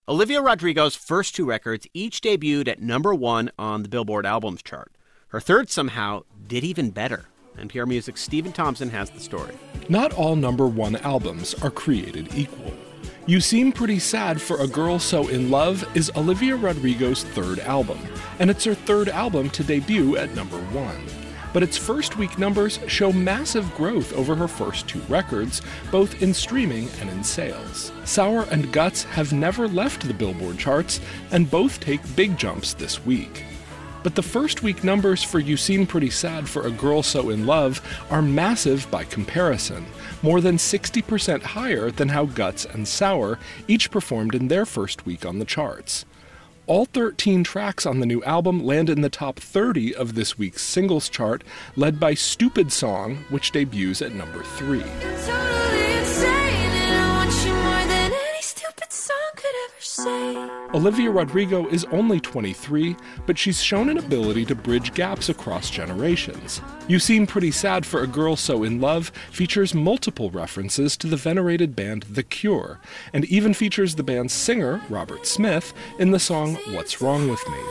Olivia Rodrigo's first two records each debuted at number one on the Billboard Albums chart. Her third somehow did even better. NPR Music's Stephen Thompson has the story. Not all number one albums are created equal. You Seem Pretty Sad for a Girl So in Love is Olivia Rodrigo's third album, and it's her third album to debut at number one. But its first week numbers show massive growth over her first two records, both in streaming and in sales. Sour and Guts have never left the Billboard charts, and both take big jumps this week. But the first week numbers for You Seem Pretty Sad for a Girl So in Love are massive by comparison, more than 60% higher than how Guts and Sour each performed in their first week on the charts. All 13 tracks on the new album land in the top 30 of this week's singles chart, led by Stupid Song, which debuts at number 3. Olivia Rodrigo is only 23, but she's shown an ability to bridge gaps across generations. You Seem Pretty Sad for a Girl So in Love features multiple references to the venerated band The Cure, and even features the band's singer, Robert Smith, in the song What's Wrong With Me.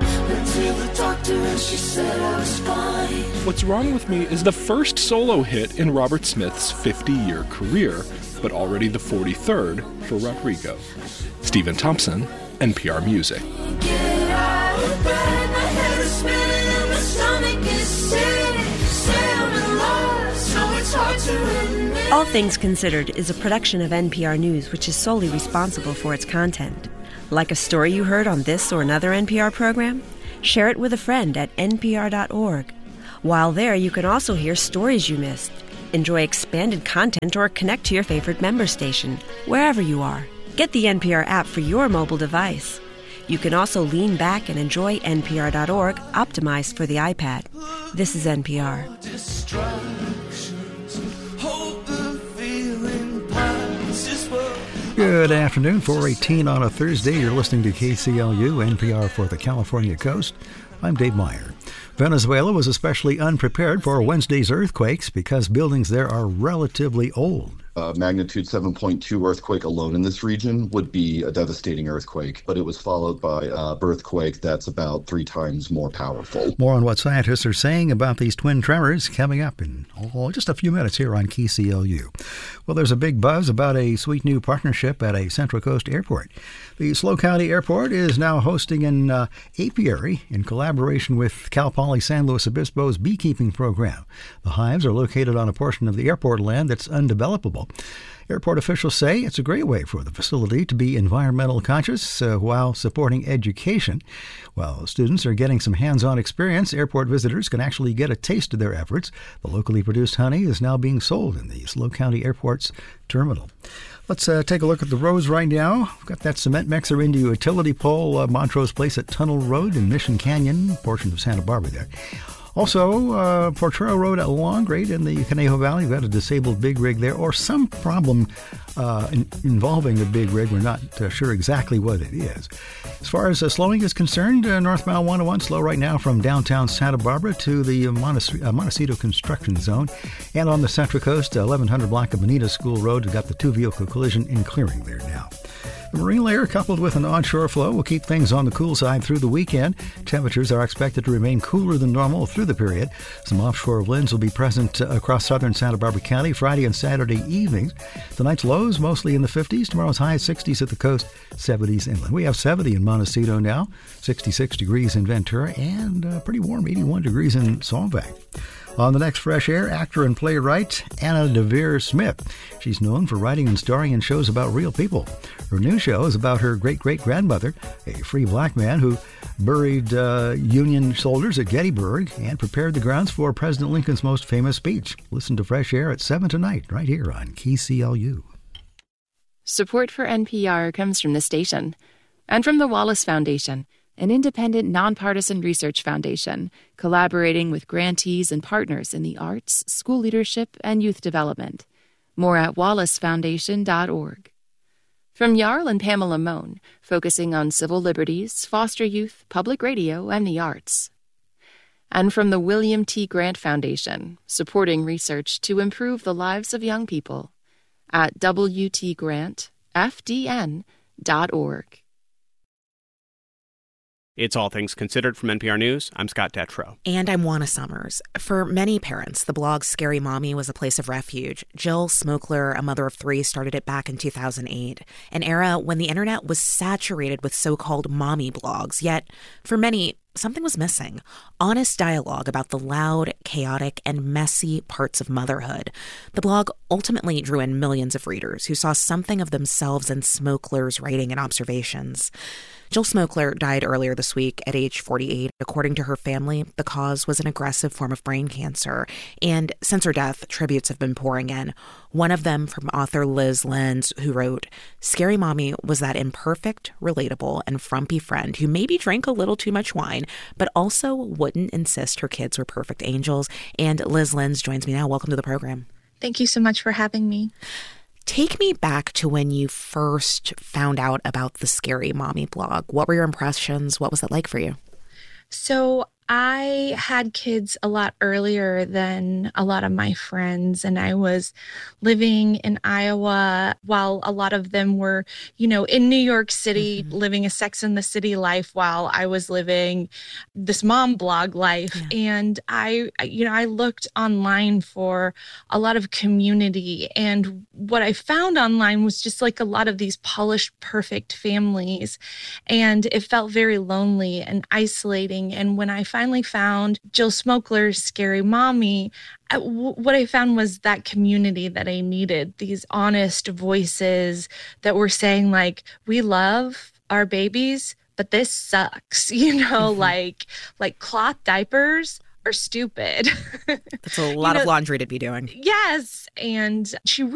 What's Wrong With Me is the first solo hit in Robert Smith's 50-year career, but already the 43rd for Rodrigo. Stephen Thompson, NPR Music. All Things Considered is a production of NPR News, which is solely responsible for its content. Like a story you heard on this or another NPR program? Share it with a friend at npr.org. While there, you can also hear stories you missed, enjoy expanded content, or connect to your favorite member station, wherever you are. Get the NPR app for your mobile device. You can also lean back and enjoy NPR.org, optimized for the iPad. This is NPR. Good afternoon, 4:18 on a Thursday. You're listening to KCLU, NPR for the California Coast. I'm Dave Meyer. Venezuela was especially unprepared for Wednesday's earthquakes because buildings there are relatively old. Magnitude 7.2 earthquake alone in this region would be a devastating earthquake, but it was followed by an earthquake that's about 3 times more powerful. More on what scientists are saying about these twin tremors coming up in just a few minutes here on KCLU. Well, there's a big buzz about a sweet new partnership at a Central Coast airport. The SLO County Airport is now hosting an apiary in collaboration with Cal Poly San Luis Obispo's beekeeping program. The hives are located on a portion of the airport land that's undevelopable. Airport officials say it's a great way for the facility to be environmental conscious while supporting education. While students are getting some hands-on experience, airport visitors can actually get a taste of their efforts. The locally produced honey is now being sold in the SLO County Airport's terminal. Let's take a look at the roads right now. We've got that cement mixer into utility pole, Montrose Place at Tunnel Road in Mission Canyon, portion of Santa Barbara there. Also, Potrero Road at Long Grade in the Conejo Valley. We've got a disabled big rig there, or some problem involving the big rig. We're not sure exactly what it is. As far as slowing is concerned, northbound 101 slow right now from downtown Santa Barbara to the Montecito construction zone. And on the Central Coast, 1100 block of Bonita School Road, we've got the two-vehicle collision in clearing there now. The marine layer, coupled with an onshore flow, will keep things on the cool side through the weekend. Temperatures are expected to remain cooler than normal through the period. Some offshore winds will be present across southern Santa Barbara County Friday and Saturday evenings. Tonight's lows mostly in the 50s. Tomorrow's high 60s at the coast, 70s inland. We have 70 in Montecito now, 66 degrees in Ventura, and pretty warm, 81 degrees in Solvang. On the next Fresh Air, actor and playwright Anna Deavere Smith. She's known for writing and starring in shows about real people. Her new show is about her great-great-grandmother, a free black man who buried Union soldiers at Gettysburg and prepared the grounds for President Lincoln's most famous speech. Listen to Fresh Air at 7 tonight, right here on KCLU. Support for NPR comes from the station and from the Wallace Foundation, an independent, nonpartisan research foundation collaborating with grantees and partners in the arts, school leadership, and youth development. More at wallacefoundation.org. From Jarl and Pamela Mohn, focusing on civil liberties, foster youth, public radio, and the arts. And from the William T. Grant Foundation, supporting research to improve the lives of young people, at wtgrantfdn.org. It's All Things Considered from NPR News. I'm Scott Detrow. And I'm Juana Summers. For many parents, the blog Scary Mommy was a place of refuge. Jill Smokler, a mother of three, started it back in 2008, an era when the internet was saturated with so-called mommy blogs. Yet, for many, something was missing. Honest dialogue about the loud, chaotic, and messy parts of motherhood. The blog ultimately drew in millions of readers who saw something of themselves in Smokler's writing and observations. Jill Smokler died earlier this week at age 48. According to her family, the cause was an aggressive form of brain cancer. And since her death, tributes have been pouring in. One of them from author Liz Lenz, who wrote, "Scary Mommy was that imperfect, relatable, and frumpy friend who maybe drank a little too much wine, but also wouldn't insist her kids were perfect angels." And Liz Lenz joins me now. Welcome to the program. Thank you so much for having me. Take me back to when you first found out about the Scary Mommy blog. What were your impressions? What was it like for you? So I had kids a lot earlier than a lot of my friends, and I was living in Iowa while a lot of them were, in New York City, living a Sex and the City life while I was living this mom blog life. Yeah. And I looked online for a lot of community, and what I found online was just like a lot of these polished, perfect families, and it felt very lonely and isolating. And when I finally found Jill Smokler's Scary Mommy, what I found was that community that I needed, these honest voices that were saying, like, we love our babies, but this sucks, like cloth diapers are stupid. That's a lot of laundry to be doing. Yes. And she